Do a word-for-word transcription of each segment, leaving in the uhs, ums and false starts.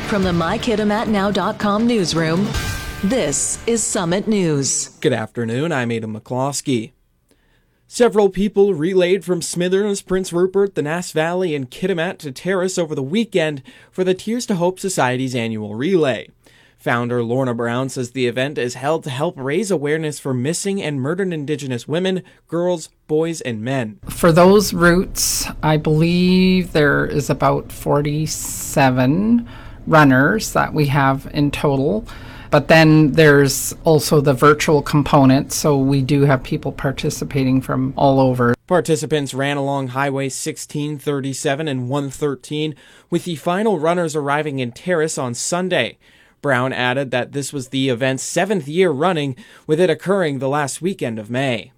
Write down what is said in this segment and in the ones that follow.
From the my kitimat now dot com newsroom, this is Summit News. Good afternoon, I'm Aidan McCloskey. Several people relayed from Smithers, Prince Rupert, the Nass Valley, and Kitimat to Terrace over the weekend for the Tears to Hope Society's annual relay. Founder Lorna Brown says the event is held to help raise awareness for missing and murdered Indigenous women, girls, boys, and men. For those routes, I believe there is about forty-seven runners that we have in total. But then there's also the virtual component, so we do have people participating from all over. Participants ran along Highway sixteen thirty-seven and one thirteen, with the final runners arriving in Terrace on Sunday. Brown added that this was the event's seventh year running, with it occurring the last weekend of May.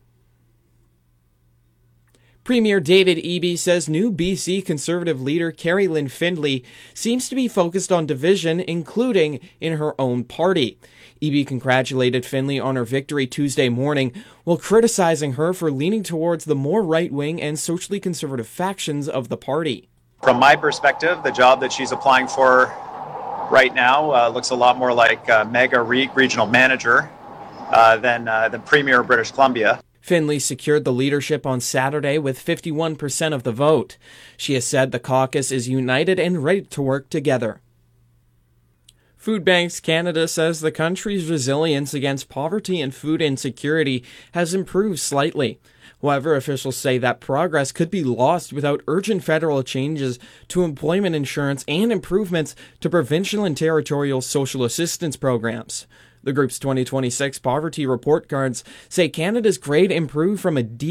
Premier David Eby says new B C Conservative leader Carrie Lynn Findlay seems to be focused on division, including in her own party. Eby congratulated Findlay on her victory Tuesday morning, while criticizing her for leaning towards the more right-wing and socially conservative factions of the party. From my perspective, the job that she's applying for right now uh, looks a lot more like uh, mega re- regional manager uh, than, uh, than Premier of British Columbia. Findlay secured the leadership on Saturday with fifty-one percent of the vote. She has said the caucus is united and ready to work together. Food Banks Canada says the country's resilience against poverty and food insecurity has improved slightly. However, officials say that progress could be lost without urgent federal changes to employment insurance and improvements to provincial and territorial social assistance programs. The group's twenty twenty-six poverty report cards say Canada's grade improved from a D